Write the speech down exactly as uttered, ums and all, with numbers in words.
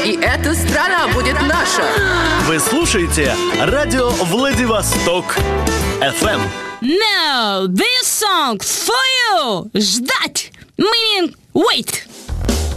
и эта страна будет наша. Вы слушаете радио Владивосток эф эм. Now, this song for you. Ждать. Meaning wait.